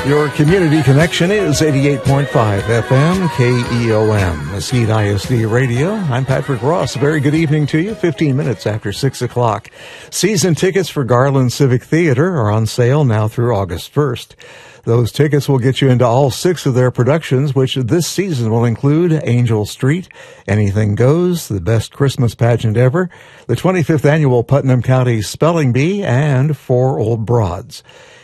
Your community connection is 88.5 FM KEOM, Mesquite ISD Radio. I'm Patrick Ross. A very good evening to you. 15 minutes after 6 o'clock. Season tickets for Garland Civic Theater are on sale now through August 1st. Those tickets will get you into all 6 of their productions, which this season will include Angel Street, Anything Goes, The Best Christmas Pageant Ever, the 25th Annual Putnam County Spelling Bee, and Four Old Broads.